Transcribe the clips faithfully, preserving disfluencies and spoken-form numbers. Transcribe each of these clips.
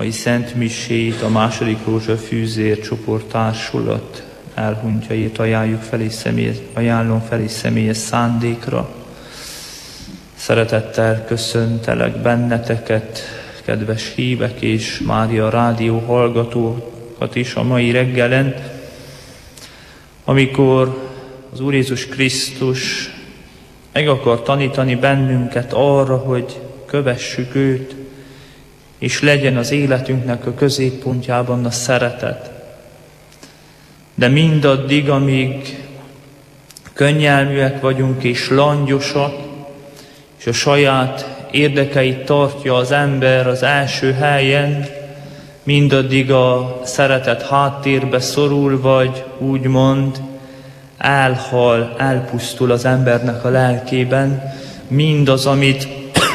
mai Szent Misét, a második Rózsafűzér csoport társulat elhunytjait ajánljuk fel és személyes, ajánlom fel és személyes szándékra. Szeretettel köszöntelek benneteket, kedves hívek és Mária Rádió hallgatókat is a mai reggelen, amikor az Úr Jézus Krisztus meg akar tanítani bennünket arra, hogy kövessük őt, és legyen az életünknek a középpontjában a szeretet. De mindaddig, amíg könnyelműek vagyunk és langyosak, és a saját érdekeit tartja az ember az első helyen, mindaddig a szeretet háttérbe szorul, vagy úgymond elhal, elpusztul az embernek a lelkében mindaz, amit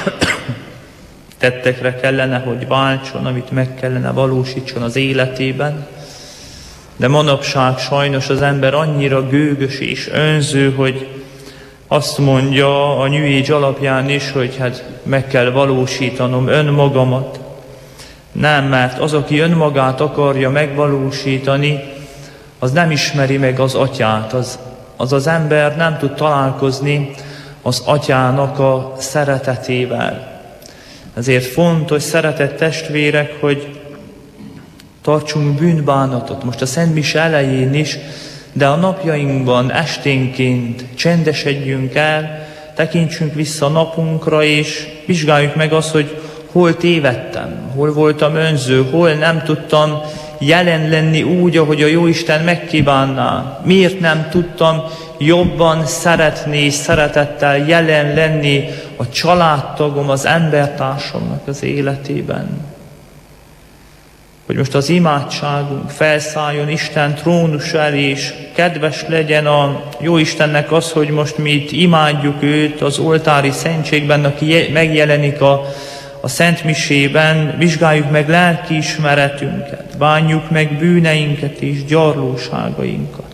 tettekre kellene, hogy váltson, amit meg kellene valósítson az életében. De manapság sajnos az ember annyira gőgös és önző, hogy azt mondja a New Age alapján is, hogy hát meg kell valósítanom önmagamat. Nem, mert az, aki önmagát akarja megvalósítani, az nem ismeri meg az atyát. Az az, az ember nem tud találkozni az atyának a szeretetével. Ezért fontos, szeretett testvérek, hogy tartsunk bűnbánatot. Most a Szent Mise elején is, de a napjainkban esténként csendesedjünk el, tekintsünk vissza a napunkra, és vizsgáljuk meg azt, hogy hol tévedtem, hol voltam önző, hol nem tudtam jelen lenni úgy, ahogy a Jóisten megkívánná. Miért nem tudtam jobban szeretni és szeretettel jelen lenni a családtagom, az embertársamnak az életében. Hogy most az imádságunk felszálljon Isten trónus elé, és kedves legyen a Jóistennek az, hogy most mi itt imádjuk őt az oltári szentségben, aki megjelenik a, a Szent Misében, vizsgáljuk meg lelkiismeretünket, bánjuk meg bűneinket és gyarlóságainkat.